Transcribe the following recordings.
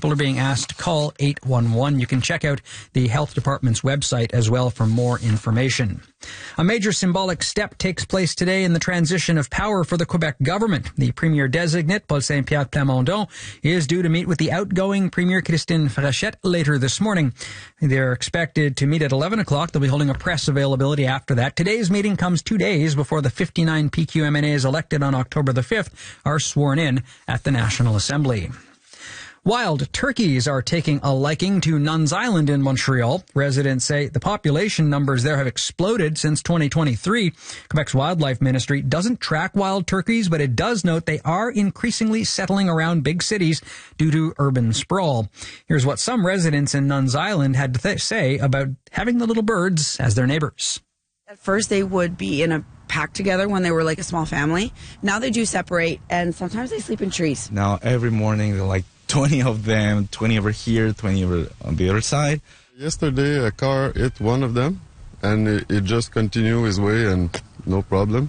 people are being asked to call 811. You can check out the health department's website as well for more information. A major symbolic step takes place today in the transition of power for the Quebec government. The Premier-designate, Paul Saint-Pierre Plamondon, is due to meet with the outgoing Premier Christine Frechette later this morning. They're expected to meet at 11 o'clock. They'll be holding a press availability after that. Today's meeting comes 2 days before the 59 PQMNAs elected on October the 5th are sworn in at the National Assembly. Wild turkeys are taking a liking to Nuns Island in Montreal. Residents say the population numbers there have exploded since 2023. Quebec's Wildlife Ministry doesn't track wild turkeys, but it does note they are increasingly settling around big cities due to urban sprawl. Here's what some residents in Nuns Island had to say about having the little birds as their neighbors. At first, they would be in a pack together when they were like a small family. Now they do separate, and sometimes they sleep in trees. Now every morning they're like 20 of them, 20 over here, 20 over on the other side. Yesterday, a car hit one of them, and it just continued his way, and no problem.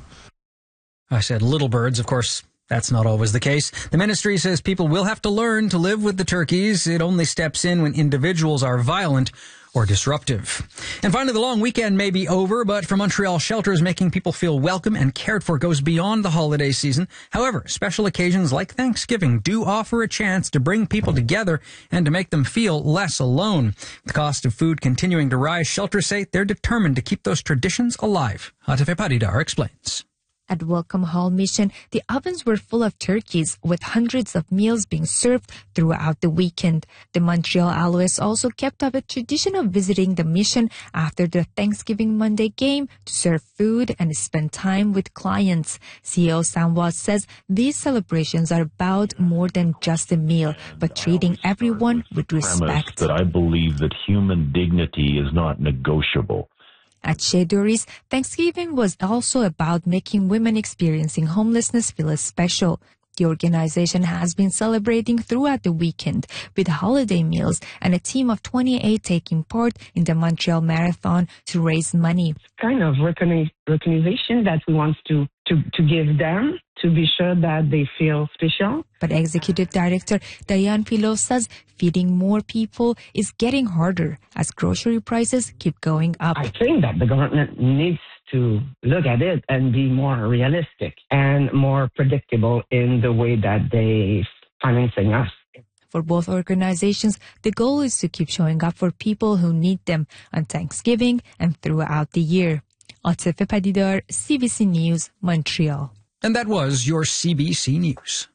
I said little birds, of course. That's not always the case. The ministry says people will have to learn to live with the turkeys. It only steps in when individuals are violent or disruptive. And finally, the long weekend may be over, but for Montreal shelters, making people feel welcome and cared for goes beyond the holiday season. However, special occasions like Thanksgiving do offer a chance to bring people together and to make them feel less alone. The cost of food continuing to rise, shelters say they're determined to keep those traditions alive. Hatife Paridar explains. At Welcome Hall Mission, the ovens were full of turkeys, with hundreds of meals being served throughout the weekend. The Montreal Alouettes also kept up a tradition of visiting the mission after the Thanksgiving Monday game to serve food and spend time with clients. CEO Sam Watts says these celebrations are about more than just a meal, but treating everyone with respect. That I believe that human dignity is not negotiable. At Chez Doris, Thanksgiving was also about making women experiencing homelessness feel special. The organization has been celebrating throughout the weekend with holiday meals and a team of 28 taking part in the Montreal Marathon to raise money. Kind of recognition that we want to give them to be sure that they feel special. But Executive Director Diane Pilot says feeding more people is getting harder as grocery prices keep going up. I think that the government needs to look at it and be more realistic and more predictable in the way that they financing us. For both organizations, the goal is to keep showing up for people who need them on Thanksgiving and throughout the year. Atife Padidar, CBC News, Montreal. And that was your CBC News.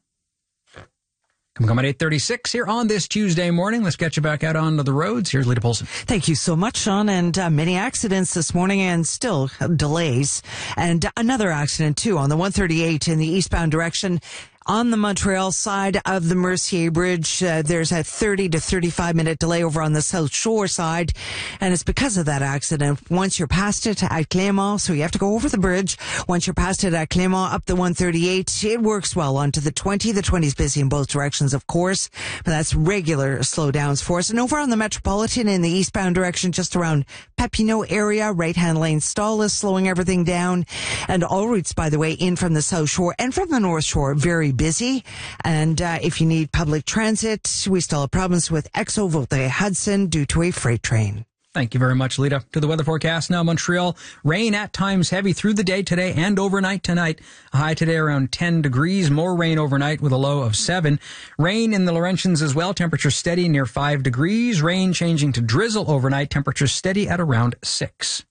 Come at 8:36 here on this Tuesday morning. Let's get you back out onto the roads. Here's Lita Polson. Thank you so much, Sean. And many accidents this morning and still delays. And another accident, too, on the 138 in the eastbound direction. On the Montreal side of the Mercier Bridge, there's a 30 to 35 minute delay over on the South Shore side. And it's because of that accident. Once you're past it at Clément, so you have to go over the bridge. Once you're past it at Clément up the 138, it works well onto the 20. The 20 is busy in both directions, of course. But that's regular slowdowns for us. And over on the Metropolitan in the eastbound direction, just around Papineau area, right-hand lane stall is slowing everything down. And all routes, by the way, in from the South Shore and from the North Shore, very busy. And if you need public transit, we still have problems with XO Vaudreuil Hudson due to a freight train. Thank you very much, Lita. To the weather forecast now, Montreal. Rain at times heavy through the day today and overnight tonight. A high today around 10 degrees. More rain overnight with a low of 7. Rain in the Laurentians as well. Temperature steady near 5 degrees. Rain changing to drizzle overnight. Temperature steady at around 6.